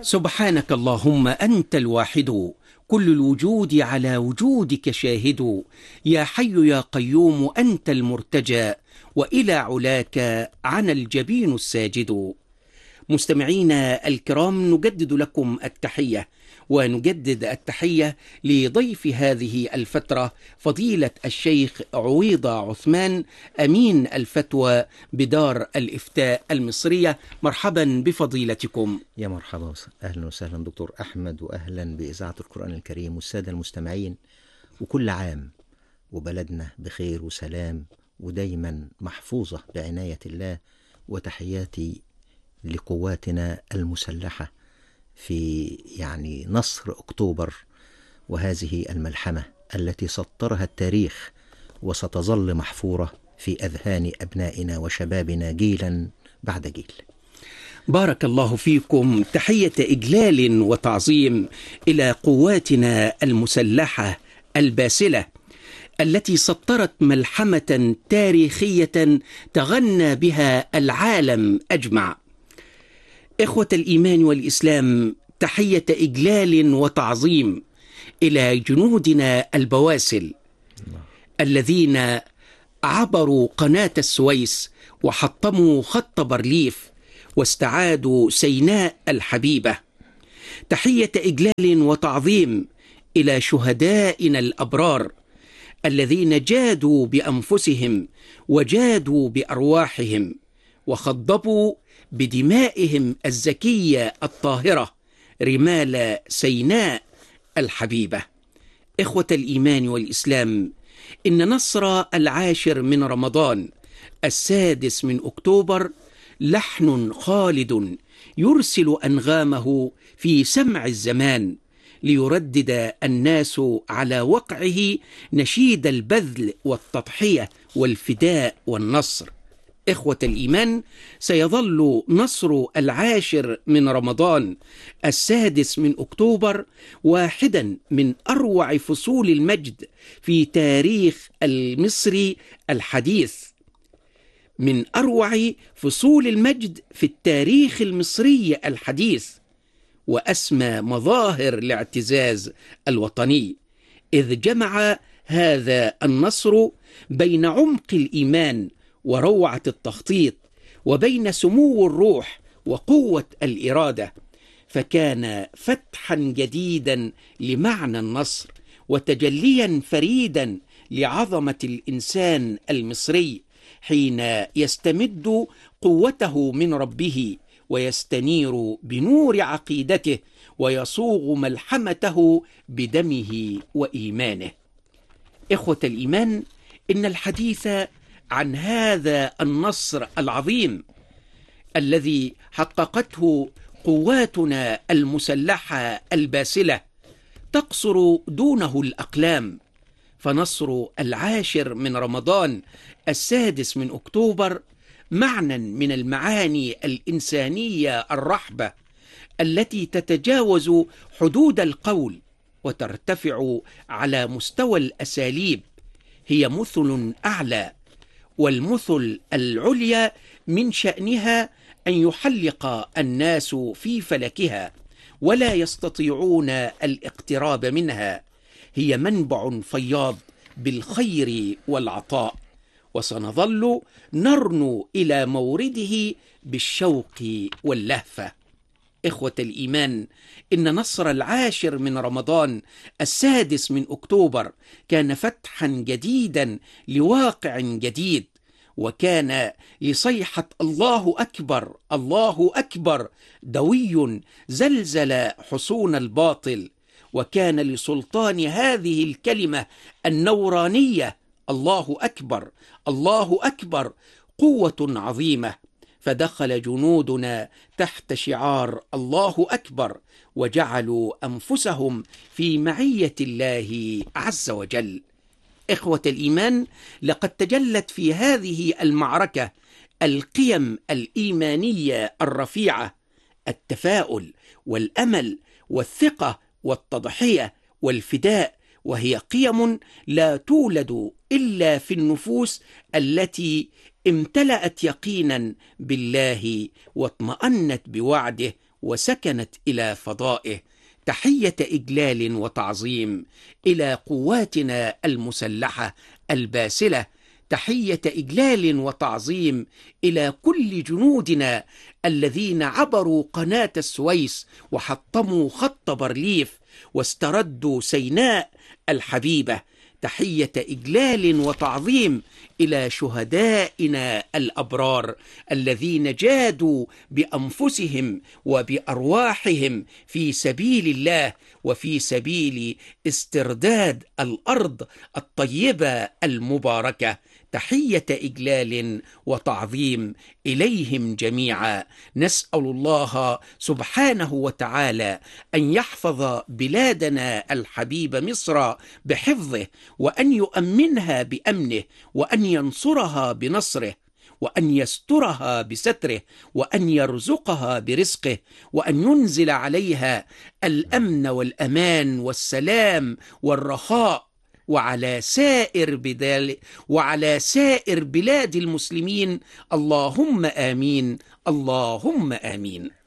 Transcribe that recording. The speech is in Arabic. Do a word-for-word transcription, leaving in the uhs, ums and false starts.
سبحانك اللهم أنت الواحد، كل الوجود على وجودك شاهد. يا حي يا قيوم أنت المرتجى، وإلى علاك عنا الجبين الساجد. مستمعينا الكرام، نجدد لكم التحية، ونجدد التحية لضيف هذه الفترة فضيلة الشيخ عويضة عثمان، أمين الفتوى بدار الإفتاء المصرية. مرحبا بفضيلتكم. يا مرحبا، أهلا وسهلا دكتور أحمد، وأهلا بإذاعة القرآن الكريم والسادة المستمعين. وكل عام وبلدنا بخير وسلام ودايما محفوظة بعناية الله. وتحياتي لقواتنا المسلحة في يعني نصر أكتوبر، وهذه الملحمة التي سطرها التاريخ وستظل محفورة في أذهان أبنائنا وشبابنا جيلا بعد جيل. بارك الله فيكم. تحية إجلال وتعظيم إلى قواتنا المسلحة الباسلة التي سطرت ملحمة تاريخية تغنى بها العالم أجمع. إخوة الإيمان والإسلام، تحية إجلال وتعظيم إلى جنودنا البواسل الذين عبروا قناة السويس وحطموا خط بارليف واستعادوا سيناء الحبيبة. تحية إجلال وتعظيم إلى شهدائنا الأبرار الذين جادوا بأنفسهم وجادوا بأرواحهم وخضبوا بدمائهم الزكية الطاهرة رمال سيناء الحبيبة. إخوة الإيمان والإسلام، إن نصر العاشر من رمضان السادس من أكتوبر لحن خالد يرسل أنغامه في سمع الزمان ليردد الناس على وقعه نشيد البذل والتضحية والفداء والنصر. إخوة الإيمان، سيظل نصر العاشر من رمضان السادس من أكتوبر واحدا من أروع فصول المجد في تاريخ المصري الحديث، من أروع فصول المجد في التاريخ المصري الحديث، وأسمى مظاهر الاعتزاز الوطني، إذ جمع هذا النصر بين عمق الإيمان وروعة التخطيط، وبين سمو الروح وقوة الإرادة، فكان فتحا جديدا لمعنى النصر وتجليا فريدا لعظمة الإنسان المصري حين يستمد قوته من ربه ويستنير بنور عقيدته ويصوغ ملحمته بدمه وإيمانه. إخوة الإيمان، إن الحديث عن هذا النصر العظيم الذي حققته قواتنا المسلحة الباسلة تقصر دونه الأقلام، فنصر العاشر من رمضان السادس من أكتوبر معنى من المعاني الإنسانية الرحبة التي تتجاوز حدود القول وترتفع على مستوى الأساليب، هي مثل أعلى، والمثل العليا من شأنها أن يحلق الناس في فلكها ولا يستطيعون الاقتراب منها. هي منبع فياض بالخير والعطاء، وسنظل نرنو إلى مورده بالشوق واللهفة. إخوة الإيمان، إن نصر العاشر من رمضان السادس من أكتوبر كان فتحا جديدا لواقع جديد، وكان لصيحة الله أكبر الله أكبر دوي زلزل حصون الباطل، وكان لسلطان هذه الكلمة النورانية الله أكبر الله أكبر قوة عظيمة، فدخل جنودنا تحت شعار الله أكبر وجعلوا أنفسهم في معية الله عز وجل. إخوة الإيمان، لقد تجلت في هذه المعركة القيم الإيمانية الرفيعة، التفاؤل والأمل والثقة والتضحية والفداء، وهي قيم لا تولد إلا في النفوس التي امتلأت يقينا بالله واطمأنت بوعده وسكنت إلى فضائه. تحية إجلال وتعظيم إلى قواتنا المسلحة الباسلة. تحية إجلال وتعظيم إلى كل جنودنا الذين عبروا قناة السويس وحطموا خط بارليف واستردوا سيناء الحبيبة. تحية إجلال وتعظيم إلى شهدائنا الأبرار الذين جادوا بأنفسهم وبأرواحهم في سبيل الله وفي سبيل استرداد الأرض الطيبة المباركة. تحية إجلال وتعظيم إليهم جميعا. نسأل الله سبحانه وتعالى أن يحفظ بلادنا الحبيب مصر بحفظه، وأن يؤمنها بأمنه، وأن ينصرها بنصره، وأن يسترها بستره، وأن يرزقها برزقه، وأن ينزل عليها الأمن والأمان والسلام والرخاء، وعلى سائر بدال وعلى سائر بلاد المسلمين. اللهم آمين، اللهم آمين.